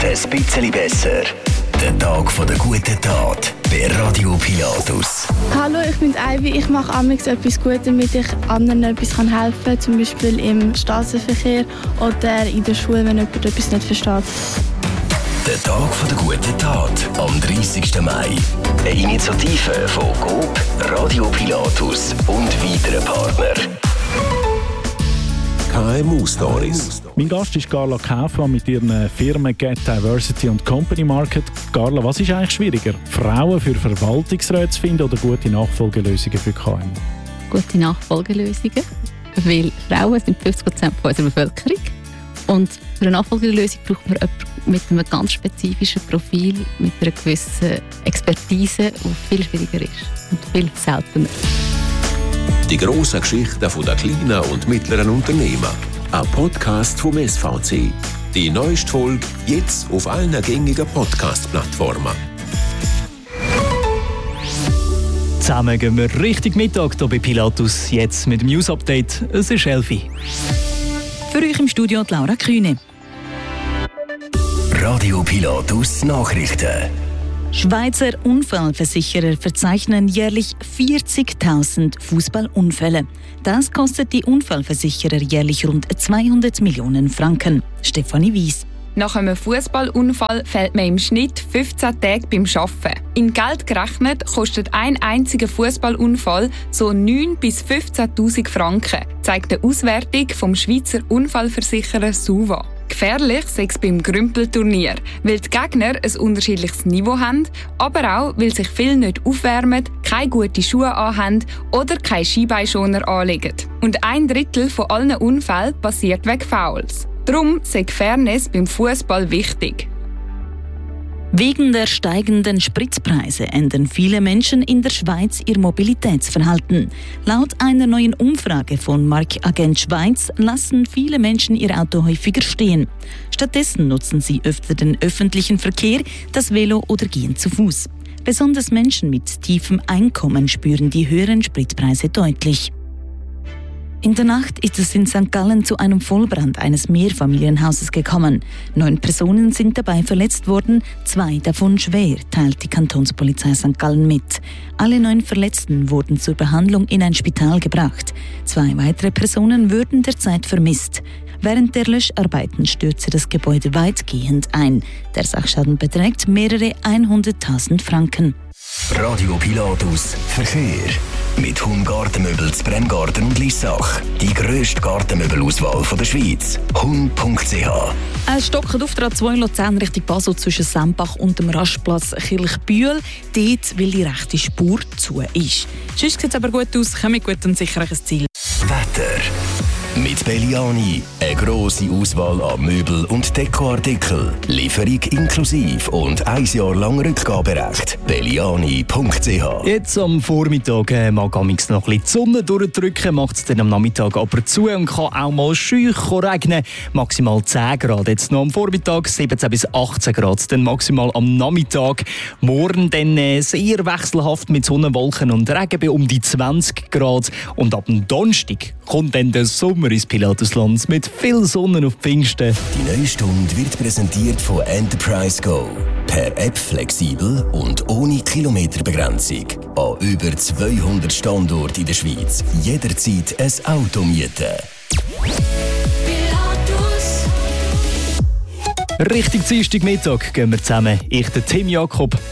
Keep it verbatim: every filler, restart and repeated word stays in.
ein bisschen besser. Der Tag von der guten Tat bei Radio Pilatus. Hallo, ich bin Ivy. Ich mache amigs etwas Gutes, damit ich anderen etwas helfen kann. Zum Beispiel im Straßenverkehr oder in der Schule, wenn jemand etwas nicht versteht. Der Tag von der guten Tat am dreißigsten Mai. Eine Initiative von Coop, Radio Pilatus und weiteren Partnern. K M U-Stories. Mein Gast ist Carla Kaufmann mit ihren Firmen Get Diversity und Company Market. Carla, was ist eigentlich schwieriger? Frauen für Verwaltungsräte zu finden oder gute Nachfolgelösungen für K M U? Gute Nachfolgelösungen, weil Frauen sind fünfzig Prozent von unserer Bevölkerung. Und für eine Nachfolgelösung braucht man jemanden mit einem ganz spezifischen Profil, mit einer gewissen Expertise, die viel schwieriger ist und viel seltener. Die grossen Geschichten der kleinen und mittleren Unternehmen. Ein Podcast vom S V C. Die neueste Folge jetzt auf allen gängigen Podcast-Plattformen. Zusammen gehen wir richtig Mittag hier bei Pilatus. Jetzt mit dem News-Update. Es ist elf Uhr. Für euch im Studio die Laura Kühne. Radio Pilatus Nachrichten. Schweizer Unfallversicherer verzeichnen jährlich vierzigtausend Fußballunfälle. Das kostet die Unfallversicherer jährlich rund zweihundert Millionen Franken. Stefanie Wies. Nach einem Fußballunfall fällt man im Schnitt fünfzehn Tage beim Arbeiten. In Geld gerechnet kostet ein einziger Fußballunfall so neun bis fünfzehntausend Franken, zeigt eine Auswertung vom Schweizer Unfallversicherer SUVA. Gefährlich sei es beim Grümpelturnier, weil die Gegner ein unterschiedliches Niveau haben, aber auch, weil sich viele nicht aufwärmen, keine guten Schuhe anhaben oder keine Skibeinschoner anlegen. Und ein Drittel von allen Unfällen passiert wegen Fouls. Darum sei Fairness beim Fußball wichtig. Wegen der steigenden Spritpreise ändern viele Menschen in der Schweiz ihr Mobilitätsverhalten. Laut einer neuen Umfrage von Marktagent Schweiz lassen viele Menschen ihr Auto häufiger stehen. Stattdessen nutzen sie öfter den öffentlichen Verkehr, das Velo oder gehen zu Fuß. Besonders Menschen mit tiefem Einkommen spüren die höheren Spritpreise deutlich. In der Nacht ist es in Sankt Gallen zu einem Vollbrand eines Mehrfamilienhauses gekommen. Neun Personen sind dabei verletzt worden, zwei davon schwer, teilt die Kantonspolizei Sankt Gallen mit. Alle neun Verletzten wurden zur Behandlung in ein Spital gebracht. Zwei weitere Personen würden derzeit vermisst. Während der Löscharbeiten stürzte das Gebäude weitgehend ein. Der Sachschaden beträgt mehrere hunderttausend Franken. Radio Pilatus Verkehr. Mit Hum Gartenmöbel zu Bremgarten und Lissach. Die grösste Gartenmöbelauswahl der Schweiz. hum punkt c h. Es stockt auf der A zwei Luzern Richtung Basel zwischen Sempach und dem Rastplatz Kirchbühl. Dort, weil die rechte Spur zu ist. Sonst sieht es aber gut aus, kommen gut und sicher ein Ziel. Wetter. Mit Belliani. Eine grosse Auswahl an Möbel- und Dekoartikeln. Lieferung inklusiv und ein Jahr lang Rückgaberecht. belliani punkt c h. Jetzt am Vormittag äh, mag amigs noch ein bisschen die Sonne durchdrücken, macht es dann am Nachmittag aber zu und kann auch mal scheuch regnen. Maximal zehn Grad. Jetzt noch am Vormittag siebzehn bis achtzehn Grad. Dann maximal am Nachmittag. Morgen dann äh, sehr wechselhaft mit Sonnenwolken und Regen bei um die zwanzig Grad. Und ab dem Donnerstag kommt dann der Sommer ins Pilatusland mit viel Sonne auf Pfingsten. Die neue Stunde wird präsentiert von Enterprise Go. Per App flexibel und ohne Kilometerbegrenzung. An über zweihundert Standorten in der Schweiz. Jederzeit ein Auto mieten. Richtig Dienstagmittag gehen wir zusammen. Ich, der Tim Jakob.